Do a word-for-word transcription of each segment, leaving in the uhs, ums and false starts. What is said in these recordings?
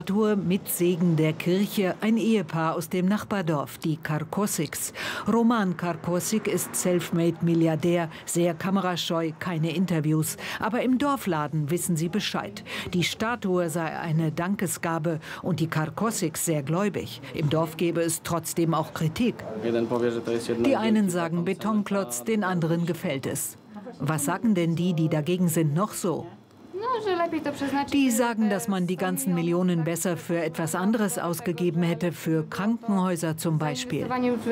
Mit Segen der Kirche ein Ehepaar aus dem Nachbardorf, die Karkosiks. Roman Karkosik ist Selfmade-Milliardär, sehr kamerascheu, keine Interviews. Aber im Dorfladen wissen sie Bescheid. Die Statue sei eine Dankesgabe und die Karkosiks sehr gläubig. Im Dorf gäbe es trotzdem auch Kritik. Die einen sagen Betonklotz, den anderen gefällt es. Was sagen denn die, die dagegen sind, noch so? Die sagen, dass man die ganzen Millionen besser für etwas anderes ausgegeben hätte, für Krankenhäuser zum Beispiel.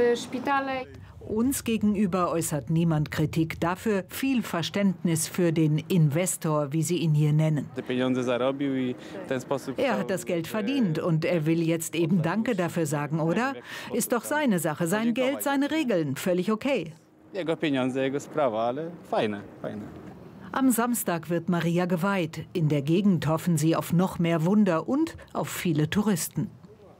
Uns gegenüber äußert niemand Kritik, dafür viel Verständnis für den Investor, wie sie ihn hier nennen. Er hat das Geld verdient und er will jetzt eben Danke dafür sagen, oder? Ist doch seine Sache, sein Geld, seine Regeln, völlig okay. Am Samstag wird Maria geweiht. In der Gegend hoffen sie auf noch mehr Wunder und auf viele Touristen.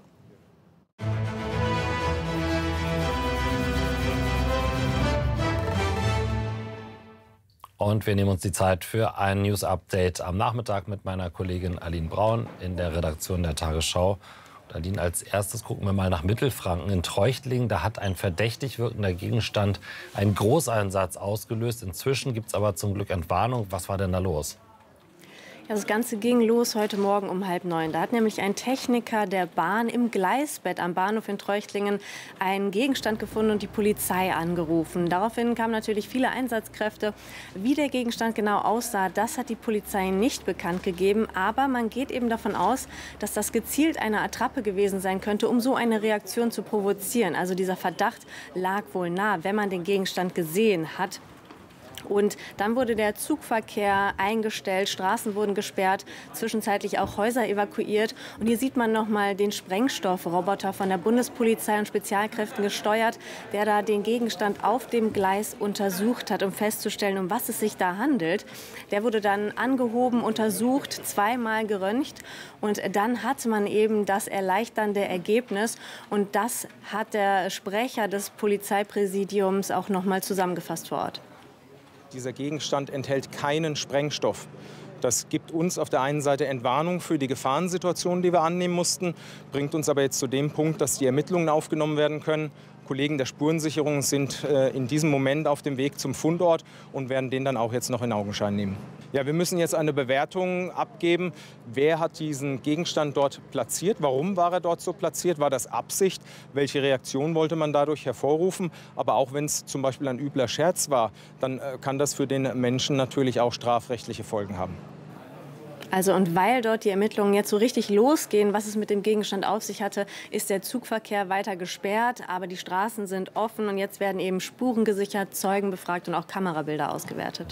Und wir nehmen uns die Zeit für ein News-Update am Nachmittag mit meiner Kollegin Aline Braun in der Redaktion der Tagesschau. Aline, als erstes gucken wir mal nach Mittelfranken. In Treuchtlingen, da hat ein verdächtig wirkender Gegenstand einen Großeinsatz ausgelöst. Inzwischen gibt es aber zum Glück Entwarnung. Was war denn da los? Das Ganze ging los heute Morgen um halb neun. Da hat nämlich ein Techniker der Bahn im Gleisbett am Bahnhof in Treuchtlingen einen Gegenstand gefunden und die Polizei angerufen. Daraufhin kamen natürlich viele Einsatzkräfte. Wie der Gegenstand genau aussah, das hat die Polizei nicht bekannt gegeben. Aber man geht eben davon aus, dass das gezielt eine Attrappe gewesen sein könnte, um so eine Reaktion zu provozieren. Also dieser Verdacht lag wohl nah, wenn man den Gegenstand gesehen hat. Und dann wurde der Zugverkehr eingestellt, Straßen wurden gesperrt, zwischenzeitlich auch Häuser evakuiert. Und hier sieht man noch mal den Sprengstoffroboter von der Bundespolizei und Spezialkräften gesteuert, der da den Gegenstand auf dem Gleis untersucht hat, um festzustellen, um was es sich da handelt. Der wurde dann angehoben, untersucht, zweimal geröntgt. Und dann hatte man eben das erleichternde Ergebnis. Und das hat der Sprecher des Polizeipräsidiums auch noch mal zusammengefasst vor Ort. Dieser Gegenstand enthält keinen Sprengstoff. Das gibt uns auf der einen Seite Entwarnung für die Gefahrensituation, die wir annehmen mussten, bringt uns aber jetzt zu dem Punkt, dass die Ermittlungen aufgenommen werden können. Kollegen der Spurensicherung sind äh, in diesem Moment auf dem Weg zum Fundort und werden den dann auch jetzt noch in Augenschein nehmen. Ja, wir müssen jetzt eine Bewertung abgeben. Wer hat diesen Gegenstand dort platziert? Warum war er dort so platziert? War das Absicht? Welche Reaktion wollte man dadurch hervorrufen? Aber auch wenn es zum Beispiel ein übler Scherz war, dann äh, kann das für den Menschen natürlich auch strafrechtliche Folgen haben. Also und weil dort die Ermittlungen jetzt so richtig losgehen, was es mit dem Gegenstand auf sich hatte, ist der Zugverkehr weiter gesperrt, aber die Straßen sind offen und jetzt werden eben Spuren gesichert, Zeugen befragt und auch Kamerabilder ausgewertet.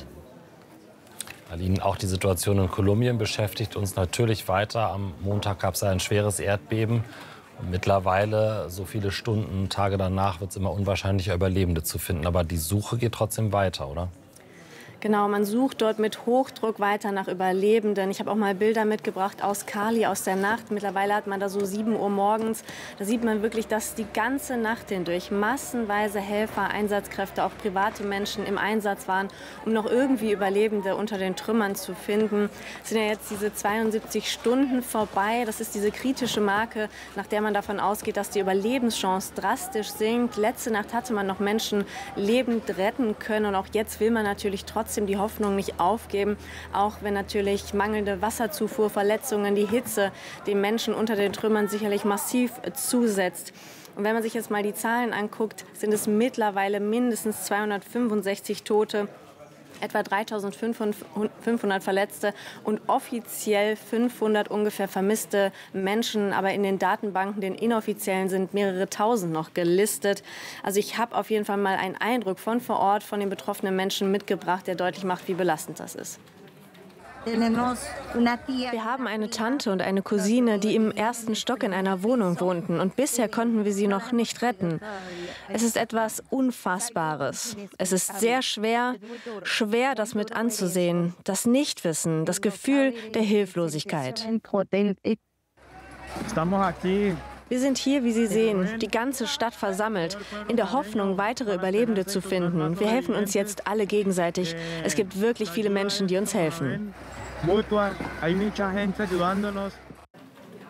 Aline, auch die Situation in Kolumbien beschäftigt uns natürlich weiter. Am Montag gab es ein schweres Erdbeben. Und mittlerweile, so viele Stunden, Tage danach, wird es immer unwahrscheinlicher, Überlebende zu finden. Aber die Suche geht trotzdem weiter, oder? Genau, man sucht dort mit Hochdruck weiter nach Überlebenden. Ich habe auch mal Bilder mitgebracht aus Cali, aus der Nacht. Mittlerweile hat man da so sieben Uhr morgens. Da sieht man wirklich, dass die ganze Nacht hindurch massenweise Helfer, Einsatzkräfte, auch private Menschen im Einsatz waren, um noch irgendwie Überlebende unter den Trümmern zu finden. Es sind ja jetzt diese zweiundsiebzig Stunden vorbei. Das ist diese kritische Marke, nach der man davon ausgeht, dass die Überlebenschance drastisch sinkt. Letzte Nacht hatte man noch Menschen lebend retten können. Und auch jetzt will man natürlich trotzdem die Hoffnung nicht aufgeben, auch wenn natürlich mangelnde Wasserzufuhr, Verletzungen, die Hitze den Menschen unter den Trümmern sicherlich massiv zusetzt. Und wenn man sich jetzt mal die Zahlen anguckt, sind es mittlerweile mindestens zweihundertfünfundsechzig Tote, etwa dreitausendfünfhundert Verletzte und offiziell fünfhundert ungefähr vermisste Menschen. Aber in den Datenbanken, den inoffiziellen, sind mehrere Tausend noch gelistet. Also ich habe auf jeden Fall mal einen Eindruck von vor Ort, von den betroffenen Menschen mitgebracht, der deutlich macht, wie belastend das ist. Wir haben eine Tante und eine Cousine, die im ersten Stock in einer Wohnung wohnten. Und bisher konnten wir sie noch nicht retten. Es ist etwas Unfassbares. Es ist sehr schwer, schwer das mit anzusehen. Das Nichtwissen, das Gefühl der Hilflosigkeit. Wir sind hier, wie Sie sehen, die ganze Stadt versammelt, in der Hoffnung, weitere Überlebende zu finden. Wir helfen uns jetzt alle gegenseitig. Es gibt wirklich viele Menschen, die uns helfen. Mutua, hay mucha gente ayudándonos.